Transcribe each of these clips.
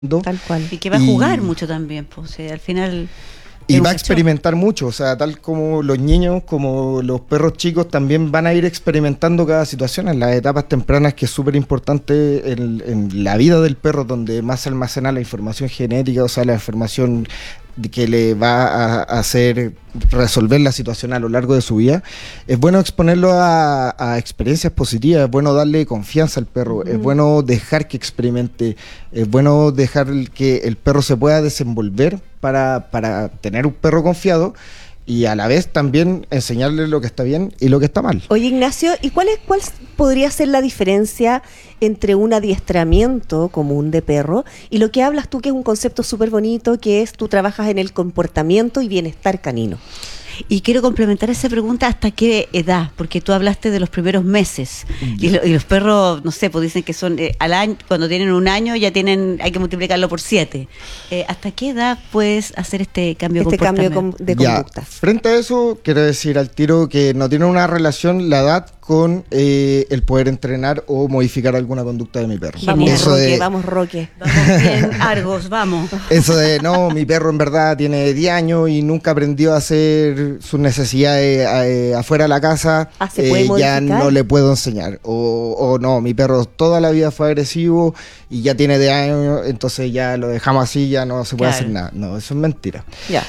Tal cual. Y que va a jugar mucho también, pues, al final... Y va a experimentar mucho, o sea, tal como los niños, como los perros chicos también van a ir experimentando cada situación en las etapas tempranas, que es súper importante en la vida del perro, donde más se almacena la información genética, o sea, la información que le va a hacer resolver la situación a lo largo de su vida. Es bueno exponerlo a experiencias positivas, es bueno darle confianza al perro, es bueno dejar que experimente, es bueno dejar que el perro se pueda desenvolver para tener un perro confiado, y a la vez también enseñarle lo que está bien y lo que está mal. Oye, Ignacio, ¿y cuál podría ser la diferencia entre un adiestramiento común de perro y lo que hablas tú, que es un concepto súper bonito, que es tú trabajas en el comportamiento y bienestar canino? Y quiero complementar esa pregunta, ¿hasta qué edad? Porque tú hablaste de los primeros meses. Y los perros, no sé, pues dicen que son al año, cuando tienen un año hay que multiplicarlo por 7. ¿Hasta qué edad puedes hacer este cambio de comportamiento? De conducta. Frente a eso, quiero decir al tiro que no tiene una relación la edad con el poder entrenar o modificar alguna conducta de mi perro. Vamos, Roque. Vamos bien, Argos, vamos. Eso de, no, mi perro en verdad tiene 10 años y nunca aprendió a hacer sus necesidades afuera de la casa, ya no le puedo enseñar. O no, mi perro toda la vida fue agresivo y ya tiene 10 años, entonces ya lo dejamos así, ya no se puede hacer nada. No, eso es mentira.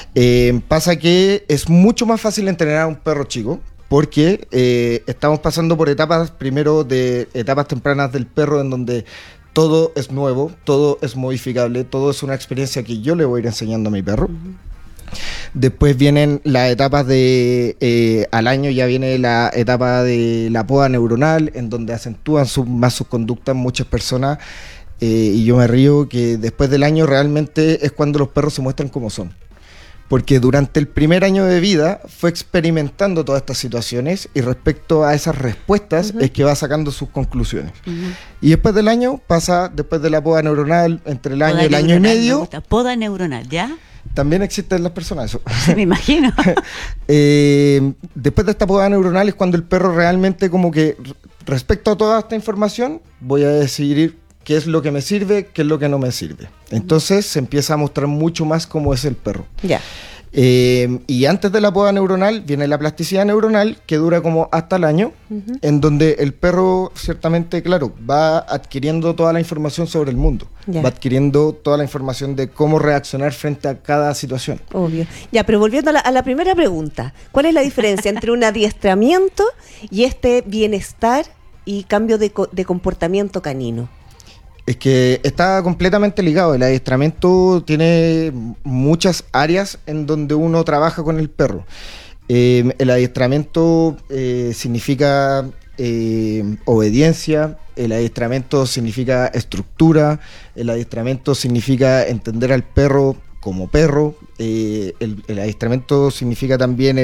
Pasa que es mucho más fácil entrenar a un perro chico, porque estamos pasando por etapas, primero de etapas tempranas del perro, en donde todo es nuevo, todo es modificable, todo es una experiencia que yo le voy a ir enseñando a mi perro. Después vienen las etapas de, al año ya viene la etapa de la poda neuronal, en donde acentúan más sus conductas muchas personas, y yo me río que después del año realmente es cuando los perros se muestran como son. Porque durante el primer año de vida fue experimentando todas estas situaciones, y respecto a esas respuestas es que va sacando sus conclusiones. Y después del año pasa, después de la poda neuronal, entre el año y el año y medio. Poda neuronal, ¿ya? También existe en las personas eso. Sí, me imagino. Después de esta poda neuronal es cuando el perro realmente, como que respecto a toda esta información, voy a decidir qué es lo que me sirve, qué es lo que no me sirve. Entonces se empieza a mostrar mucho más cómo es el perro. Y antes de la poda neuronal viene la plasticidad neuronal, que dura como hasta el año, en donde el perro ciertamente, claro, va adquiriendo toda la información sobre el mundo, va adquiriendo toda la información de cómo reaccionar frente a cada situación. Obvio. Ya, pero volviendo a la primera pregunta, ¿cuál es la diferencia entre un adiestramiento y este bienestar y cambio de comportamiento canino? Es que está completamente ligado. El adiestramiento tiene muchas áreas en donde uno trabaja con el perro. El adiestramiento significa obediencia, el adiestramiento significa estructura, el adiestramiento significa entender al perro como perro, el adiestramiento significa también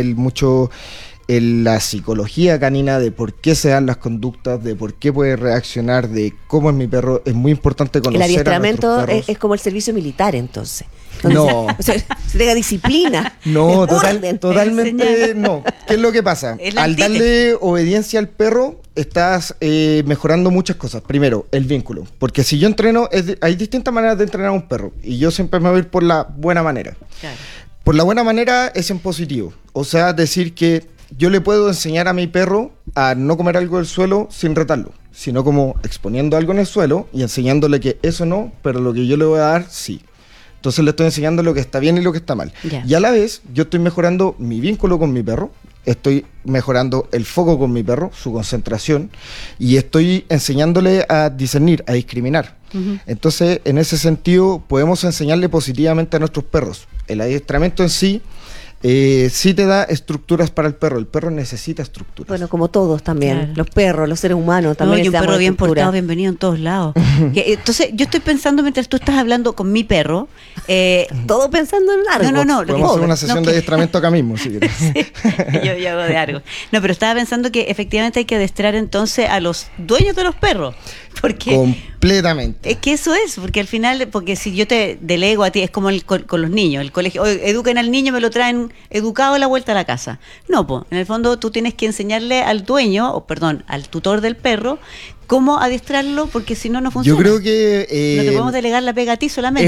la psicología canina, de por qué se dan las conductas, de por qué puede reaccionar, de cómo es mi perro. Es muy importante conocer. El adiestramiento es como el servicio militar, entonces. No. O sea, se tenga disciplina. No, totalmente no. ¿Qué es lo que pasa? Al darle obediencia al perro, estás mejorando muchas cosas. Primero, el vínculo. Porque si yo entreno, hay distintas maneras de entrenar a un perro. Y yo siempre me voy a ir por la buena manera. Claro. Por la buena manera es en positivo. O sea, decir que yo le puedo enseñar a mi perro a no comer algo del suelo sin retarlo, sino como exponiendo algo en el suelo y enseñándole que eso no, pero lo que yo le voy a dar, sí. Entonces le estoy enseñando lo que está bien y lo que está mal. Y a la vez, yo estoy mejorando mi vínculo con mi perro, estoy mejorando el foco con mi perro, su concentración, y estoy enseñándole a discernir, a discriminar. Entonces, en ese sentido, podemos enseñarle positivamente a nuestros perros. El adiestramiento en sí sí te da estructuras para el perro necesita estructuras. Bueno, como todos también, los perros, los seres humanos también. Y un perro bien portado, bienvenido en todos lados. Entonces, yo estoy pensando, mientras tú estás hablando con mi perro, todo pensando en Argos. No. Podemos hacer una sesión de adiestramiento acá mismo, si quieres. Sí, yo hago de Argos. No, pero estaba pensando que efectivamente hay que adiestrar entonces a los dueños de los perros. Porque completamente. Es que eso es, porque al final, porque si yo te delego a ti, es como con los niños, el colegio, eduquen al niño, me lo traen educado a la vuelta a la casa. No, pues, en el fondo tú tienes que enseñarle al dueño, al tutor del perro, cómo adiestrarlo, porque si no, no funciona. Yo creo que... no te podemos delegar la pega a ti solamente.